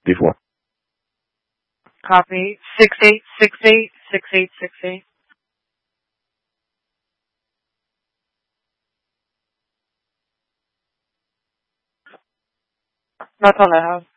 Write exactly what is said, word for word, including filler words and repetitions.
des fois. Copy. Six eight six eight six eight six eight. That's all I have.